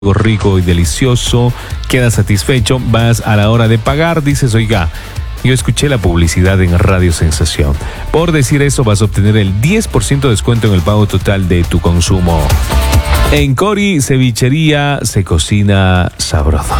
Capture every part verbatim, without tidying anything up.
algo rico y delicioso, quedas satisfecho, vas a la hora de pagar, dices, oiga, yo escuché la publicidad en Radio Sensación. Por decir eso vas a obtener el diez por ciento de descuento en el pago total de tu consumo. En Cori Cevichería se cocina sabroso.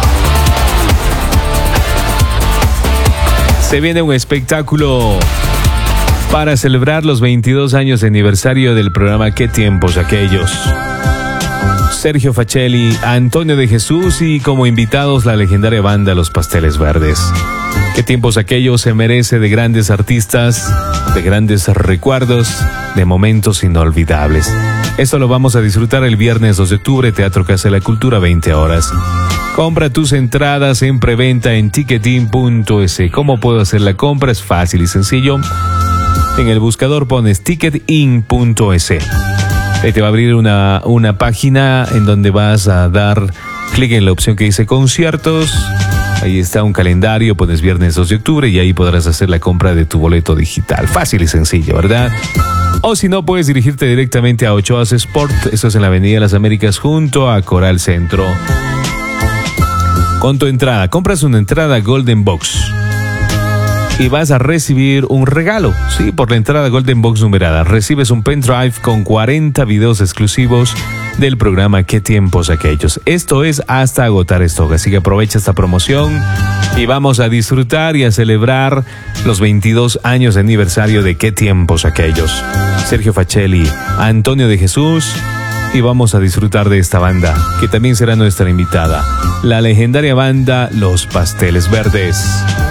Se viene un espectáculo para celebrar los veintidós años de aniversario del programa ¿Qué tiempos aquellos? Sergio Facelli, Antonio de Jesús y como invitados la legendaria banda Los Pasteles Verdes. ¿Qué tiempos aquellos? Se merece de grandes artistas, de grandes recuerdos, de momentos inolvidables. Esto lo vamos a disfrutar el viernes dos de octubre, Teatro Casa de la Cultura, veinte horas. Compra tus entradas en preventa en ticketin punto es. ¿Cómo puedo hacer la compra? Es fácil y sencillo. En el buscador pones ticketin punto es. Ahí te va a abrir una, una página en donde vas a dar clic en la opción que dice conciertos. Ahí está un calendario, pones viernes dos de octubre y ahí podrás hacer la compra de tu boleto digital. Fácil y sencillo, ¿verdad? O si no, puedes dirigirte directamente a Ochoas Sport. Esto es en la Avenida de las Américas junto a Coral Centro. Con tu entrada, compras una entrada Golden Box y vas a recibir un regalo, sí, por la entrada Golden Box numerada. Recibes un pendrive con cuarenta videos exclusivos del programa ¿Qué tiempos aquellos? Esto es hasta agotar stock, así que aprovecha esta promoción y vamos a disfrutar y a celebrar los veintidós años de aniversario de ¿Qué tiempos aquellos? Sergio Facelli, Antonio de Jesús, y vamos a disfrutar de esta banda, que también será nuestra invitada, la legendaria banda Los Pasteles Verdes.